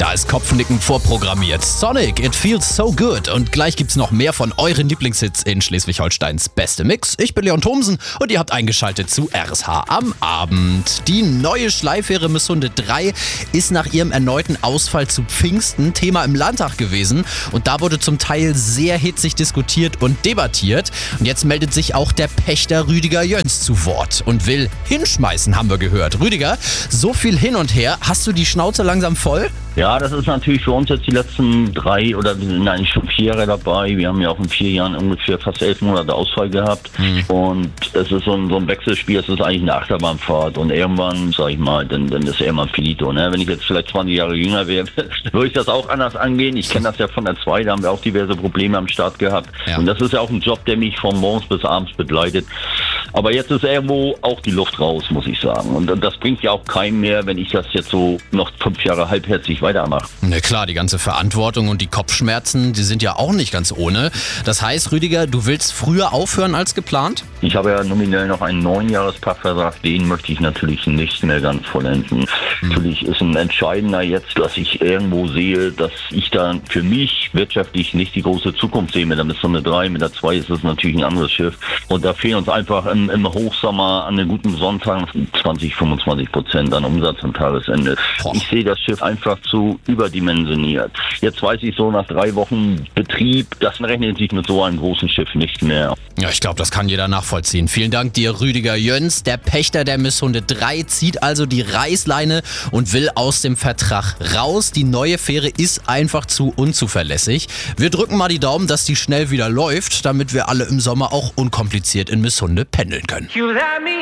Da ist Kopfnicken vorprogrammiert. Sonic, It Feels So Good. Und gleich gibt's noch mehr von euren Lieblingshits in Schleswig-Holsteins Beste Mix. Ich bin Leon Thomsen und ihr habt eingeschaltet zu RSH am Abend. Die neue Schleifähre Missunde 3 ist nach ihrem erneuten Ausfall zu Pfingsten Thema im Landtag gewesen. Und da wurde zum Teil sehr hitzig diskutiert und debattiert. Und jetzt meldet sich auch der Pächter Rüdiger Jöns zu Wort und will hinschmeißen, haben wir gehört. Rüdiger, so viel hin und her. Hast du die Schnauze langsam voll? Ja, das ist natürlich für uns jetzt die letzten 3 oder wir sind eigentlich schon 4 Jahre dabei. Wir haben ja auch in 4 Jahren ungefähr fast 11 Monate Ausfall gehabt. Und es ist so ein Wechselspiel, es ist eigentlich eine Achterbahnfahrt. Und irgendwann, sag ich mal, dann ist irgendwann finito. Ne? Wenn ich jetzt vielleicht 20 Jahre jünger wäre, würde ich das auch anders angehen. Ich kenne das ja von der 2, da haben wir auch diverse Probleme am Start gehabt. Ja. Und das ist ja auch ein Job, der mich von morgens bis abends begleitet. Aber jetzt ist irgendwo auch die Luft raus, muss ich sagen. Und das bringt ja auch keinem mehr, wenn ich das jetzt so noch 5 Jahre halbherzig weitermache. Na klar, die ganze Verantwortung und die Kopfschmerzen, die sind ja auch nicht ganz ohne. Das heißt, Rüdiger, du willst früher aufhören als geplant? Ich habe ja nominell noch einen 9-Jahres-Pachtvertrag, den möchte ich natürlich nicht mehr ganz vollenden. Natürlich ist ein entscheidender jetzt, dass ich irgendwo sehe, dass ich da für mich wirtschaftlich nicht die große Zukunft sehe. Mit der Missunde 3, mit der 2 ist es natürlich ein anderes Schiff. Und da fehlen uns einfach im Hochsommer an einem guten Sonntag 20-25% an Umsatz am Tagesende. Ich sehe das Schiff einfach zu überdimensioniert. Jetzt weiß ich so nach 3 Wochen Betrieb, das rechnet sich mit so einem großen Schiff nicht mehr. Ja, ich glaube, das kann jeder nachvollziehen. Vielen Dank dir, Rüdiger Jöns. Der Pächter der Missunde 3 zieht also die Reißleine und will aus dem Vertrag raus. Die neue Fähre ist einfach zu unzuverlässig. Wir drücken mal die Daumen, dass die schnell wieder läuft, damit wir alle im Sommer auch unkompliziert in Missunde pendeln können.